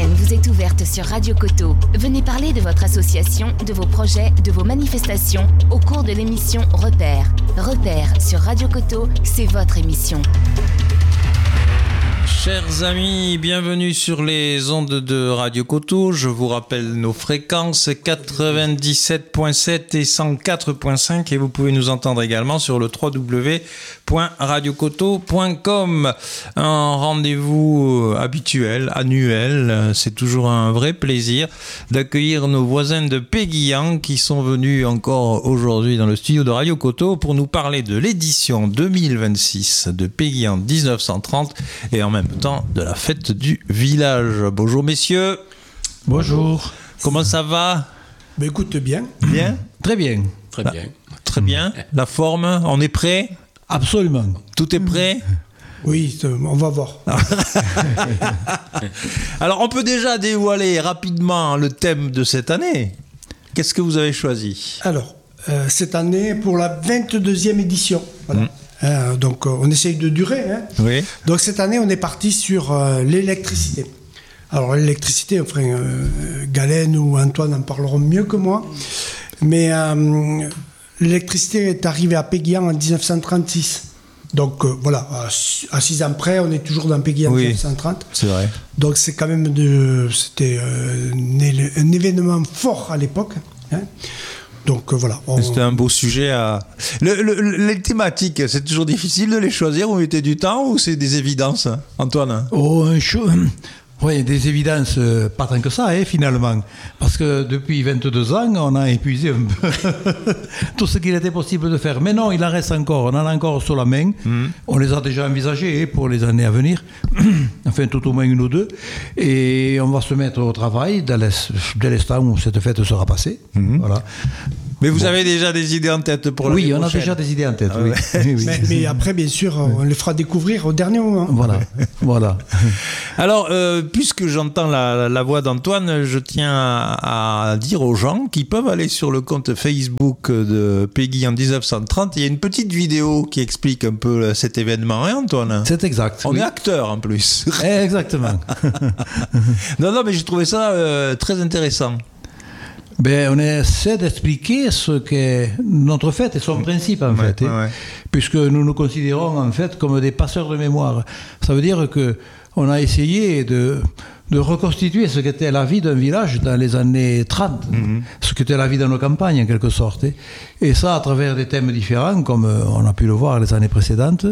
l'antenne vous est ouverte sur Radio Coteau. Venez parler de votre association, de vos projets, de vos manifestations au cours de l'émission Repères. Repères sur Radio Coteau, c'est votre émission. Chers amis, bienvenue sur les ondes de Radio Coteau. Je vous rappelle nos fréquences 97.7 et 104.5 et vous pouvez nous entendre également sur le www.radiocoteau.com. Un rendez-vous habituel, annuel. C'est toujours un vrai plaisir d'accueillir nos voisins de Péguillan qui sont venus encore aujourd'hui dans le studio de Radio Coteau pour nous parler de l'édition 2026 de Péguillan 1930 et en même temps de la fête du village. Bonjour messieurs. Bonjour. Comment ça va? Ben écoute, bien. Bien? Très bien. Très bien. Très bien. La forme, on est prêt? Absolument. Tout est prêt? Oui, on va voir. Alors on peut déjà dévoiler rapidement le thème de cette année. Qu'est-ce que vous avez choisi? Alors, cette année, pour la 22e édition, voilà. Donc on essaye de durer. Hein. Oui. Donc cette année, on est parti sur l'électricité. Alors l'électricité, enfin, Galen ou Antoine en parleront mieux que moi. Mais l'électricité est arrivée à Péguillan en 1936. Donc voilà, à 6 ans près, on est toujours dans Péguillan en 1930. C'est vrai. Donc c'est quand même c'était un événement fort à l'époque. Hein. Donc voilà. C'était un beau sujet à... Les thématiques, c'est toujours difficile de les choisir. Vous mettez du temps ou c'est des évidences, Antoine? Oui, des évidences, pas tant que ça, finalement. Parce que depuis 22 ans, on a épuisé un peu tout ce qu'il était possible de faire. Mais non, il en reste encore. On en a encore sur la main. On les a déjà envisagés pour les années à venir. Enfin, tout au moins une ou deux. Et on va se mettre au travail dès l'instant où cette fête sera passée. Voilà. Mais vous avez déjà des idées en tête pour l'année prochaine? Oui, on a déjà des idées en tête, oui. Mais après, bien sûr, on les fera découvrir au dernier moment. Voilà. Alors, puisque j'entends la voix d'Antoine, je tiens à dire aux gens qui peuvent aller sur le compte Facebook de Péguillan 1930. Il y a une petite vidéo qui explique un peu cet événement, hein, Antoine? C'est exact. On est acteur en plus. Exactement. Non, mais j'ai trouvé ça très intéressant. On essaie d'expliquer ce qu'est notre fête et son principe, en fait. Puisque nous nous considérons, en fait, comme des passeurs de mémoire. Ça veut dire qu'on a essayé de reconstituer ce qu'était la vie d'un village dans les années 30, ce qu'était la vie dans nos campagnes, en quelque sorte. Et ça, à travers des thèmes différents, comme on a pu le voir les années précédentes.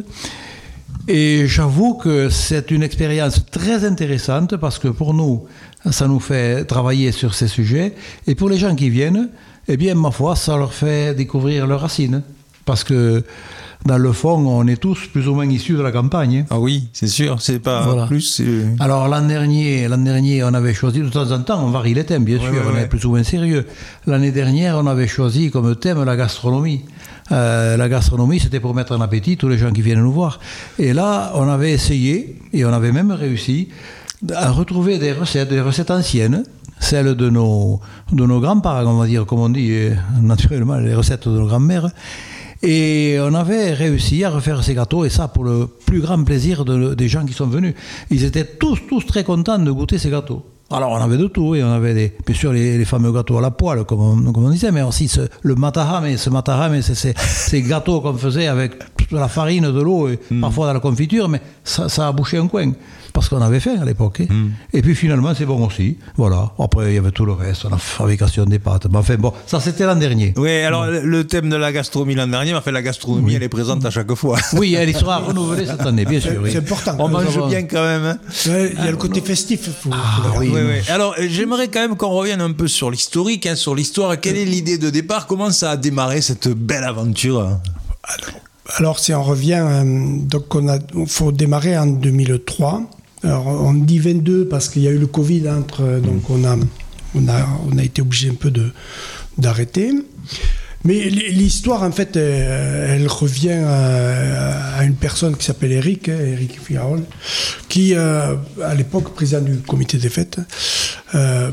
Et j'avoue que c'est une expérience très intéressante parce que pour nous, ça nous fait travailler sur ces sujets. Et pour les gens qui viennent, eh bien, ma foi, ça leur fait découvrir leurs racines. Parce que, dans le fond, on est tous plus ou moins issus de la campagne. Ah oui, c'est sûr, c'est pas plus... Alors, l'an dernier, on avait choisi, de temps en temps, on varie les thèmes, bien sûr, on est plus ou moins sérieux. L'année dernière, on avait choisi comme thème la gastronomie. La gastronomie, c'était pour mettre en appétit tous les gens qui viennent nous voir. Et là, on avait essayé, et on avait même réussi, à retrouver des recettes anciennes, celles de nos grands-parents, on va dire, comme on dit, naturellement, les recettes de nos grands-mères. Et on avait réussi à refaire ces gâteaux, et ça pour le plus grand plaisir des gens qui sont venus. Ils étaient tous très contents de goûter ces gâteaux. Alors on avait de tout, et on avait bien sûr les fameux gâteaux à la poêle, comme on disait, mais aussi le matahame, c'est ces gâteaux qu'on faisait avec de la farine, de l'eau, et parfois de la confiture, mais ça a bouché un coin. Parce qu'on avait faim à l'époque. Et puis finalement, c'est bon aussi. Voilà. Après, il y avait tout le reste, la fabrication des pâtes. Mais enfin, bon, ça c'était l'an dernier. Oui, alors le thème de la gastronomie l'an dernier, la gastronomie, elle est présente à chaque fois. Oui, elle sera renouvelée cette année, bien sûr. C'est important. On mange bien quand même. Hein. Il y a le côté festif. Oui. Alors, j'aimerais quand même qu'on revienne un peu sur l'historique, sur l'histoire. Quelle est l'idée de départ? Comment ça a démarré cette belle aventure? Alors, si on revient, donc il faut démarrer en 2003. Alors, on dit 22 parce qu'il y a eu le Covid entre, donc on a été obligé un peu d'arrêter. Mais l'histoire, en fait, elle revient à une personne qui s'appelle Eric Figarol, qui, à l'époque, président du comité des fêtes,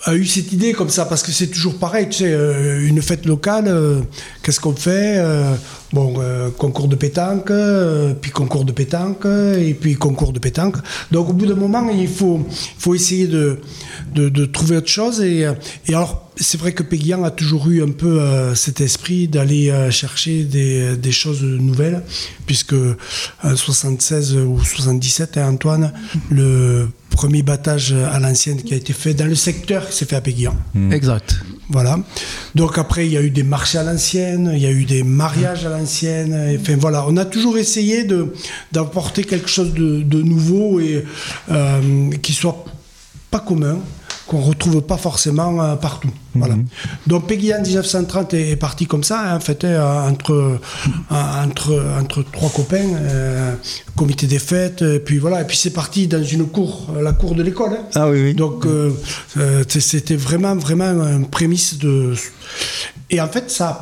a eu cette idée comme ça, parce que c'est toujours pareil, tu sais, une fête locale, qu'est-ce qu'on fait? Concours de pétanque, puis concours de pétanque, et puis concours de pétanque. Donc au bout d'un moment, il faut essayer de trouver autre chose. Et alors, c'est vrai que Péguian a toujours eu un peu cet esprit d'aller chercher des choses nouvelles, puisque en 76 ou 77, Antoine, le premier battage à l'ancienne qui a été fait dans le secteur s'est fait à Péguian. Exact. Voilà. Donc après, il y a eu des marchés à l'ancienne, il y a eu des mariages à l'ancienne. Enfin voilà, on a toujours essayé d'apporter quelque chose de nouveau et qui soit pas commun, qu'on retrouve pas forcément partout. Voilà. Donc Péguian 1930 est parti comme ça, en fait, entre trois copains, comité des fêtes, et puis voilà, et puis c'est parti dans une cour, la cour de l'école. Hein. Ah oui. Donc c'était vraiment une prémisse de. Et en fait, ça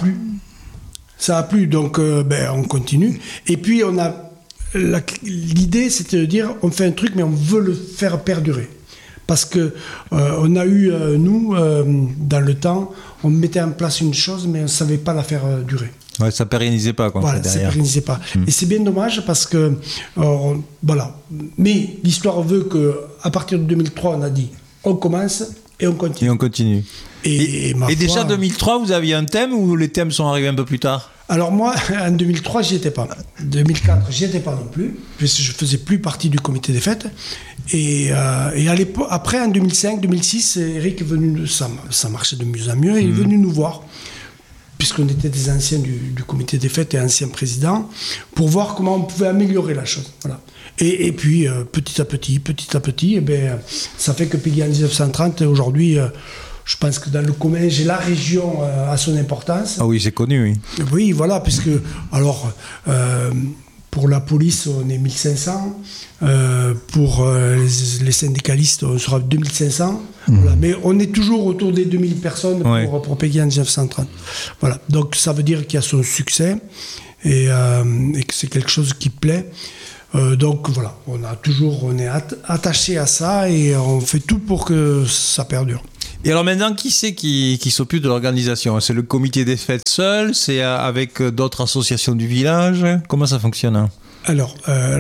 a plu. Donc on continue. Et puis on a l'idée, c'était de dire, on fait un truc, mais on veut le faire perdurer. Parce que on a eu, nous, dans le temps, on mettait en place une chose, mais on ne savait pas la faire durer. Ouais, ça ne pérennisait pas. Quoi, voilà, ça ne pérennisait pas. Et c'est bien dommage parce que, voilà. Mais l'histoire veut qu'à partir de 2003, on a dit, on commence et on continue. Et on continue. Et déjà 2003, vous aviez un thème ou les thèmes sont arrivés un peu plus tard ? Alors moi, en 2003, j'y étais pas. 2004, j'y étais pas non plus, puisque je faisais plus partie du comité des fêtes. Et à l'époque, après, en 2005, 2006, Eric est venu, ça marchait de mieux en mieux, et il est venu nous voir, puisqu'on était des anciens du comité des fêtes et anciens présidents, pour voir comment on pouvait améliorer la chose. Voilà. Et puis, petit à petit, ça fait que Péguian 1930, aujourd'hui... je pense que dans le Comminges, la région a son importance. Ah oui, c'est connu, oui. Oui, voilà, puisque, alors, pour la police, on est 1500. Pour les syndicalistes, on sera 2500. Voilà. Mais on est toujours autour des 2000 personnes pour Péguian 1930. Voilà. Donc, ça veut dire qu'il y a son succès et que c'est quelque chose qui plaît. Donc voilà, on est attaché à ça et on fait tout pour que ça perdure. Et alors maintenant, qui c'est qui s'occupe de l'organisation ? C'est le comité des fêtes seul ? C'est avec d'autres associations du village ? Comment ça fonctionne ? Alors,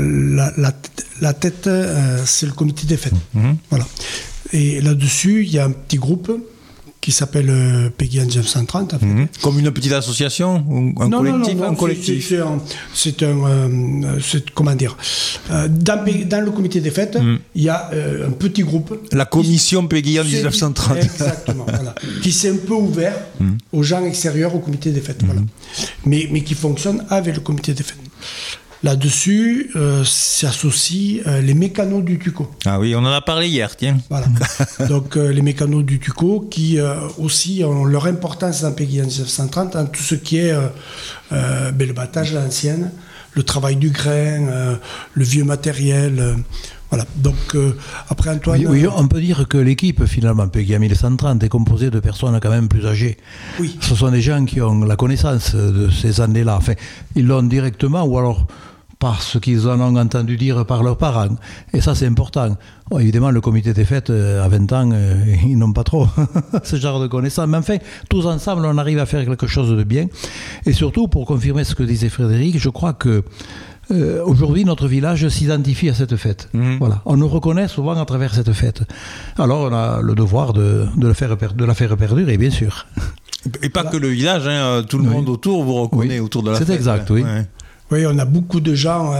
la tête, c'est le comité des fêtes. Voilà. Et là-dessus, il y a un petit groupe qui s'appelle Péguian 1930. En fait. Comme une petite association ou un collectif? Non, un collectif. C'est comment dire, dans le comité des fêtes, il y a un petit groupe. La commission Péguian 1930. Exactement, voilà, qui s'est un peu ouvert aux gens extérieurs au comité des fêtes. Voilà. Mais qui fonctionne avec le comité des fêtes. Là-dessus, s'associent les mécanos du TUCO. Ah oui, on en a parlé hier, tiens. Voilà. Donc, les mécanos du TUCO qui aussi ont leur importance dans Péguian 1930, dans tout ce qui est le battage à l'ancienne, le travail du grain, le vieux matériel. Voilà. Donc, après Antoine... Oui, on peut dire que l'équipe, finalement, Péguian 1930, est composée de personnes quand même plus âgées. Oui. Ce sont des gens qui ont la connaissance de ces années-là. Enfin, ils l'ont directement ou alors parce qu'ils en ont entendu dire par leurs parents. Et ça, c'est important. Bon, évidemment, le comité des fêtes, à 20 ans, ils n'ont pas trop ce genre de connaissances. Mais enfin, tous ensemble, on arrive à faire quelque chose de bien. Et surtout, pour confirmer ce que disait Frédéric, je crois que aujourd'hui, notre village s'identifie à cette fête. Voilà. On nous reconnaît souvent à travers cette fête. Alors, on a le devoir de la faire perdurer, bien sûr. Et pas que le village, hein, tout le monde autour vous reconnaît autour de la fête. C'est exact, oui. Ouais. Oui, on a beaucoup de gens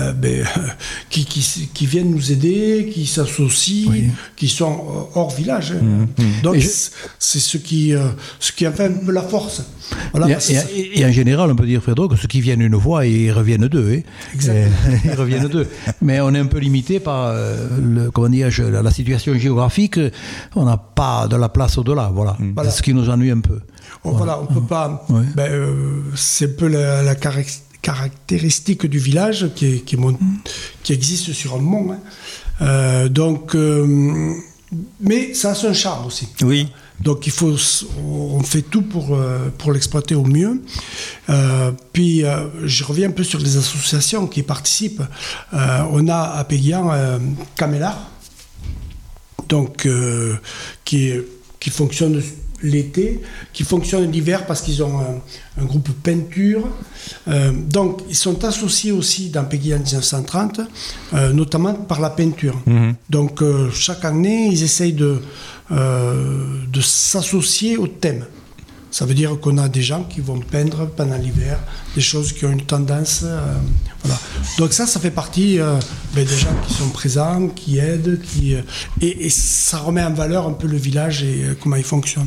qui viennent nous aider, qui s'associent, qui sont hors village. Donc, c'est ce qui a fait un peu la force. Voilà, et en général, on peut dire, Fredo, que ceux qui viennent une fois, ils reviennent deux. Exactement. Ils reviennent deux. Mais on est un peu limité par la situation géographique. On n'a pas de la place au-delà. Voilà. C'est ce qui nous ennuie un peu. Voilà, on peut pas... c'est un peu la caractéristique du village qui existe sur un mont. Mais ça a son charme aussi. Oui. Donc on fait tout pour l'exploiter au mieux. Puis je reviens un peu sur les associations qui participent. On a à Péguian Camélar, donc qui est qui fonctionnent l'été, qui fonctionnent l'hiver parce qu'ils ont un groupe peinture. Donc, ils sont associés aussi dans Péguian 1930, notamment par la peinture. Donc, chaque année, ils essayent de s'associer au thème. Ça veut dire qu'on a des gens qui vont peindre pendant l'hiver, des choses qui ont une tendance. Voilà. Donc ça fait partie des gens qui sont présents, qui aident, et ça remet en valeur un peu le village et comment il fonctionne.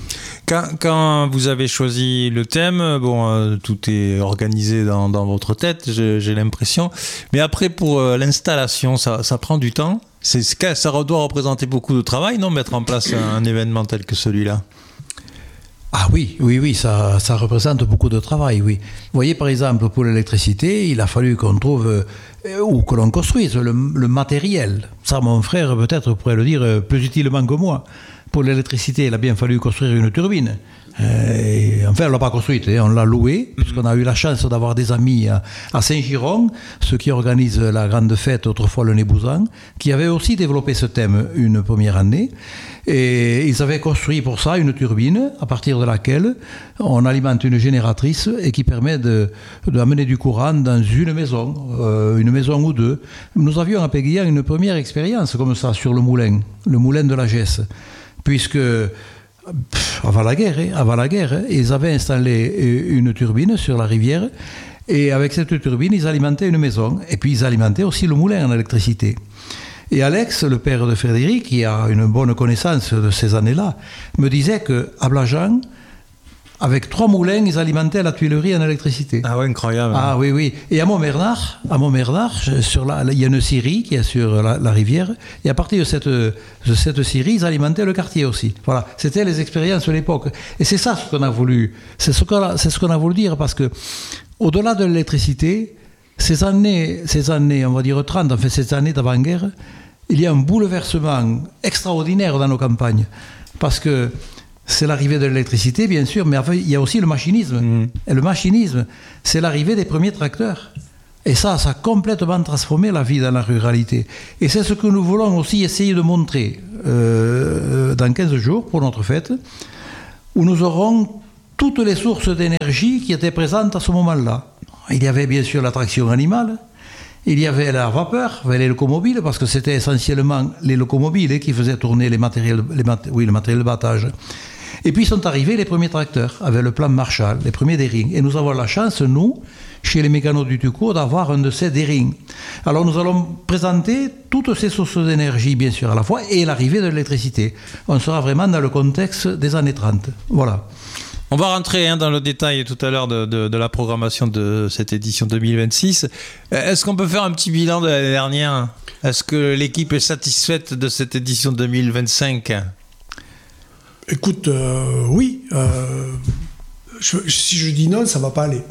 Quand vous avez choisi le thème, tout est organisé dans votre tête, j'ai l'impression. Mais après, pour l'installation, ça prend du temps. Ça doit représenter beaucoup de travail, non, mettre en place un événement tel que celui-là? Ah oui, ça représente beaucoup de travail, oui. Vous voyez, par exemple, pour l'électricité, il a fallu qu'on trouve ou que l'on construise le matériel. Ça, mon frère, peut-être, pourrait le dire plus utilement que moi. Pour l'électricité, il a bien fallu construire une turbine. Enfin, on ne l'a pas construite, on l'a louée, puisqu'on a eu la chance d'avoir des amis à Saint-Giron, ceux qui organisent la grande fête, autrefois le Nébouzan, qui avaient aussi développé ce thème une première année. Et ils avaient construit pour ça une turbine, à partir de laquelle on alimente une génératrice et qui permet d'amener du courant dans une maison ou deux. Nous avions à Péguian une première expérience comme ça sur le moulin de la Gesse, puisque avant la guerre, ils avaient installé une turbine sur la rivière, et avec cette turbine, ils alimentaient une maison, et puis ils alimentaient aussi le moulin en électricité. Et Alex, le père de Frédéric, qui a une bonne connaissance de ces années-là, me disait qu'à Blajan, avec 3 moulins, ils alimentaient la Tuilerie en électricité. Ah ouais, incroyable. Ah oui. Et à Montbernard, il y a une scierie qui est sur la rivière, et à partir de cette scierie, ils alimentaient le quartier aussi. Voilà, c'était les expériences de l'époque. Et c'est ça ce qu'on a voulu, c'est ce qu'on a voulu dire, parce que au-delà de l'électricité, ces années, on va dire 30, enfin ces années d'avant-guerre, il y a un bouleversement extraordinaire dans nos campagnes, parce que c'est l'arrivée de l'électricité, bien sûr, mais enfin, il y a aussi le machinisme. Et le machinisme, c'est l'arrivée des premiers tracteurs. Et ça a complètement transformé la vie dans la ruralité. Et c'est ce que nous voulons aussi essayer de montrer dans 15 jours, pour notre fête, où nous aurons toutes les sources d'énergie qui étaient présentes à ce moment-là. Il y avait bien sûr la traction animale, il y avait la vapeur, les locomobiles, parce que c'était essentiellement les locomobiles qui faisaient tourner le matériel de battage. Et puis sont arrivés les premiers tracteurs, avec le plan Marshall, les premiers Dering. Et nous avons la chance, nous, chez les mécanos du Tuco, d'avoir un de ces Dering. Alors nous allons présenter toutes ces sources d'énergie, bien sûr, à la fois, et l'arrivée de l'électricité. On sera vraiment dans le contexte des années 30. Voilà. On va rentrer dans le détail tout à l'heure de la programmation de cette édition 2026. Est-ce qu'on peut faire un petit bilan de l'année dernière? Est-ce que l'équipe est satisfaite de cette édition 2025? Écoute, oui. Si je dis non, ça ne va pas aller.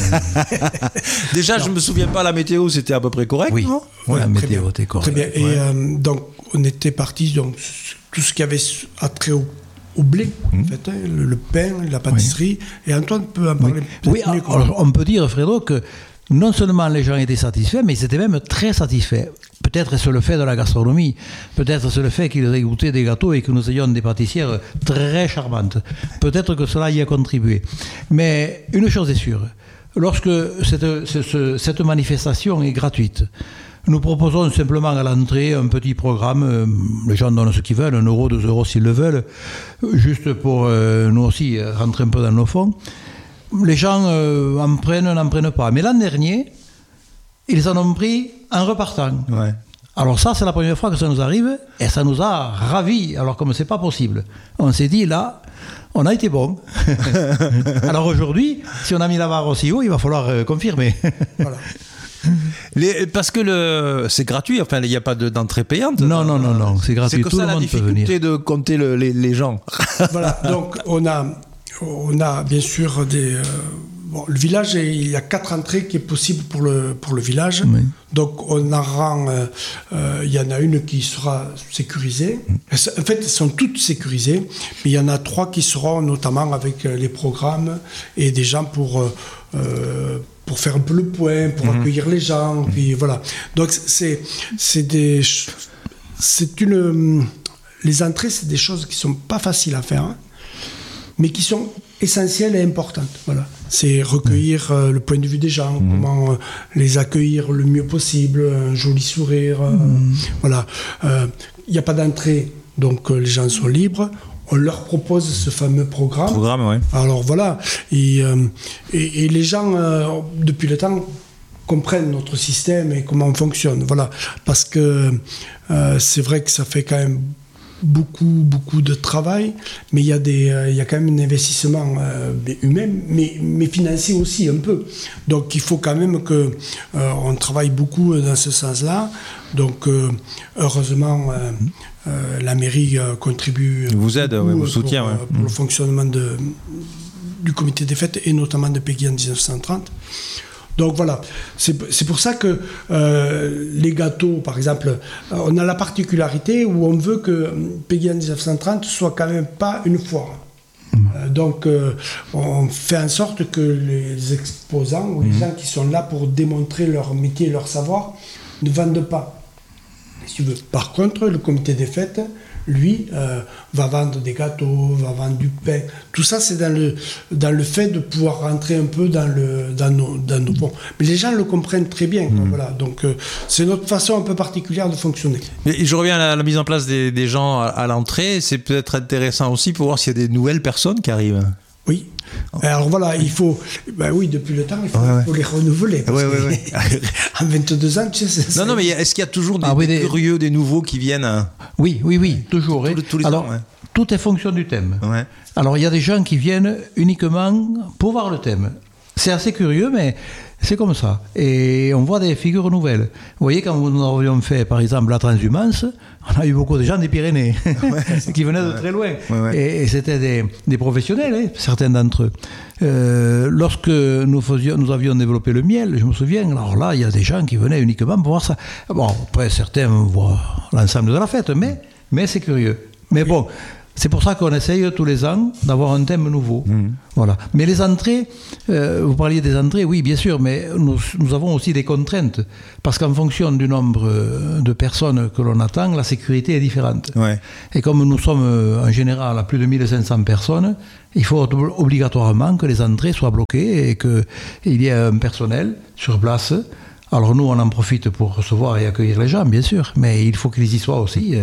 Déjà, je ne me souviens pas, la météo, c'était à peu près correct, oui. Non la météo était correcte. Très bien. Et donc, on était parti, donc, tout ce qui avait attrait au blé, en fait, hein, le pain, la pâtisserie. Et Antoine peut en parler peut-être mieux. Alors, on peut dire, Fredo, que non seulement les gens étaient satisfaits, mais ils étaient même très satisfaits. Peut-être c'est le fait de la gastronomie, peut-être c'est le fait qu'ils aient goûté des gâteaux et que nous ayons des pâtissières très charmantes. Peut-être que cela y a contribué. Mais une chose est sûre, lorsque cette manifestation est gratuite, nous proposons simplement à l'entrée un petit programme, les gens donnent ce qu'ils veulent, 1 euro, 2 euros s'ils le veulent, juste pour nous aussi rentrer un peu dans nos fonds. Les gens en prennent, n'en prennent pas. Mais l'an dernier, ils en ont pris en repartant. Ouais. Alors ça, c'est la première fois que ça nous arrive, et ça nous a ravis, alors comme c'est pas possible. On s'est dit, là, on a été bon. Alors aujourd'hui, si on a mis la barre aussi haut, il va falloir confirmer. Voilà. Parce que c'est gratuit, enfin il n'y a pas d'entrée payante. Non, c'est gratuit. C'est que tout ça le la monde peut venir. difficulté de compter les gens. Voilà, donc on a bien sûr le village, il y a 4 entrées qui est possible pour le village. Oui. Donc on en rend, il y en a une qui sera sécurisée. En fait, elles sont toutes sécurisées, mais il y en a 3 qui seront notamment avec les programmes et des gens pour faire un peu le point, pour accueillir les gens, puis voilà. Donc les entrées, c'est des choses qui sont pas faciles à faire, hein, mais qui sont essentielles et importantes. Voilà. C'est recueillir le point de vue des gens, comment les accueillir le mieux possible, un joli sourire. Voilà. Il n'y a pas d'entrée, donc les gens sont libres. On leur propose ce fameux programme. Ouais. Alors voilà. Et les gens, depuis le temps, comprennent notre système et comment on fonctionne. Voilà. Parce que c'est vrai que ça fait quand même beaucoup de travail, mais il y a quand même un investissement humain, mais financier aussi un peu. Donc il faut quand même que on travaille beaucoup dans ce sens-là. Donc heureusement la mairie contribue. Vous aide, vous soutient pour le fonctionnement du comité des fêtes et notamment de Peggy en 1930. Donc voilà, c'est pour ça que les gâteaux, par exemple, on a la particularité où on veut que Peggy en 1930 soit quand même pas une foire. Donc on fait en sorte que les exposants ou les gens qui sont là pour démontrer leur métier et leur savoir ne vendent pas, si tu veux. Par contre, le comité des fêtes, lui, va vendre des gâteaux, va vendre du pain. Tout ça, c'est dans le fait de pouvoir rentrer un peu dans nos ponts. Mais les gens le comprennent très bien. Voilà. Donc, c'est notre façon un peu particulière de fonctionner. Et je reviens à la mise en place des gens à l'entrée. C'est peut-être intéressant aussi pour voir s'il y a des nouvelles personnes qui arrivent. Oui. Alors voilà, il faut... oui, depuis le temps, il faut les renouveler. Parce en 22 ans, tu sais... Non, mais est-ce qu'il y a toujours des curieux, des nouveaux qui viennent Oui, toujours. Tous les Alors, ans, tout est fonction du thème. Ouais. Alors, il y a des gens qui viennent uniquement pour voir le thème. C'est assez curieux, mais c'est comme ça. Et on voit des figures nouvelles. Vous voyez, quand nous avions fait, par exemple, la transhumance, on a eu beaucoup de gens des Pyrénées qui venaient de très loin. Et c'était des professionnels, certains d'entre eux. Lorsque nous avions développé le miel, je me souviens, alors là, il y a des gens qui venaient uniquement pour voir ça. Bon, après, certains voient l'ensemble de la fête, mais c'est curieux. Mais bon... C'est pour ça qu'on essaye tous les ans d'avoir un thème nouveau. Voilà. Mais les entrées, vous parliez des entrées, oui, bien sûr, mais nous avons aussi des contraintes. Parce qu'en fonction du nombre de personnes que l'on attend, la sécurité est différente. Ouais. Et comme nous sommes en général à plus de 1500 personnes, il faut obligatoirement que les entrées soient bloquées et qu'il y ait un personnel sur place. Alors nous, on en profite pour recevoir et accueillir les gens, bien sûr, mais il faut qu'ils y soient aussi.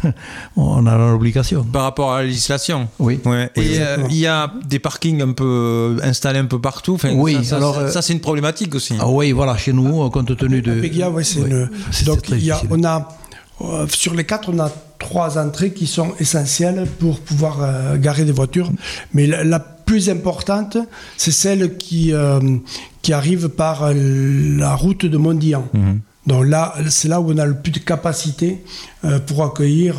On a l'obligation. Par rapport à la législation. Oui. Ouais. Et il y a des parkings un peu installés un peu partout. Enfin, oui. Ça, c'est une problématique aussi. Ah oui, voilà, chez nous, compte tenu de... Péguia, donc on a sur les 4, on a 3 entrées qui sont essentielles pour pouvoir garer des voitures, mais la plus importante, c'est celle qui arrive par la route de Montdian. Donc là, c'est là où on a le plus de capacité pour accueillir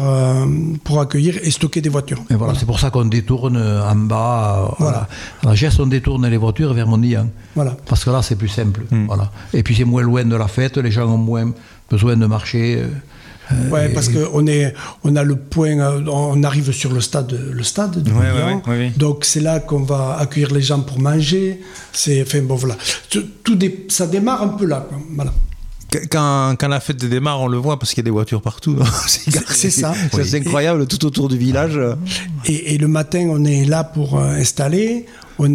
et stocker des voitures. Et voilà, c'est pour ça qu'on détourne en bas. Voilà. À la Gesse, on détourne les voitures vers Montdian. Voilà. Parce que là, c'est plus simple. Voilà. Et puis c'est moins loin de la fête, les gens ont moins besoin de marcher. Ouais, parce qu'on a le point, on arrive sur le stade de Montdian. Donc c'est là qu'on va accueillir les gens pour manger. Voilà. Ça démarre un peu là, quoi. Voilà. Quand la fête démarre, on le voit parce qu'il y a des voitures partout. C'est ça. C'est incroyable, tout autour du village. Et le matin, on est là pour installer. On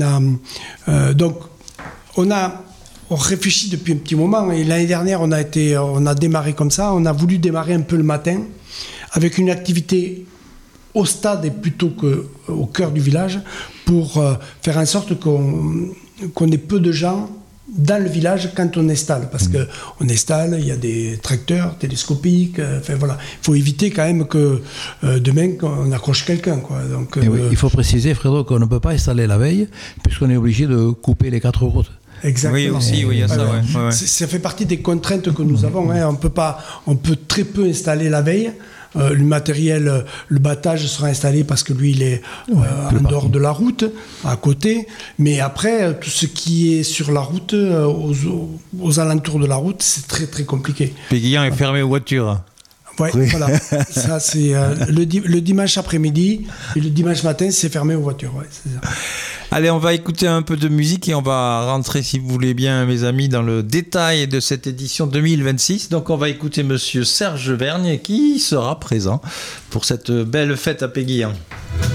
réfléchit depuis un petit moment. Et l'année dernière, on a démarré comme ça. On a voulu démarrer un peu le matin avec une activité au stade et plutôt qu'au cœur du village pour faire en sorte qu'on ait peu de gens dans le village quand on installe, parce qu'on installe, il y a des tracteurs télescopiques, voilà. Il faut éviter quand même que demain on accroche quelqu'un, quoi. Donc, il faut préciser, Fredo, qu'on ne peut pas installer la veille, puisqu'on est obligé de couper les 4 routes. Exactement. Oui, aussi, il y a ça. Ouais. Ça fait partie des contraintes que nous avons. On peut très peu installer la veille. Le matériel, le battage sera installé parce que lui, il est en dehors de la route, à côté. Mais après, tout ce qui est sur la route, aux alentours de la route, c'est très, très compliqué. Péguillan est fermé aux voitures. Ouais, oui. Voilà. Ça, c'est le dimanche après-midi et le dimanche matin, c'est fermé aux voitures. Ouais, c'est ça. Allez, on va écouter un peu de musique et on va rentrer, si vous voulez bien, mes amis, dans le détail de cette édition 2026. Donc, on va écouter monsieur Serge Vergne qui sera présent pour cette belle fête à Péguillan.